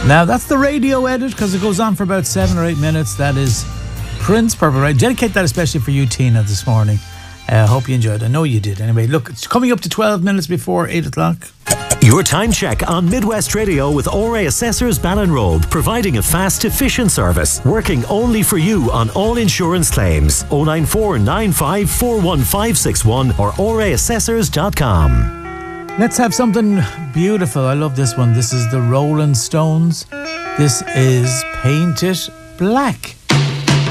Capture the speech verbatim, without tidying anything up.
Now, that's the radio edit because it goes on for about seven or eight minutes. That is Prince, Purple Rain. Dedicate that especially for you, Tina, this morning. I uh, hope you enjoyed. I know you did. Anyway, look, it's coming up to twelve minutes before eight o'clock. Your time check on Midwest Radio with O R A Assessors Ballinroad, providing a fast, efficient service, working only for you on all insurance claims. oh nine four nine five four one five six one or O R A assessors dot com. Let's have something beautiful. I love this one. This is the Rolling Stones. This is Paint It Black.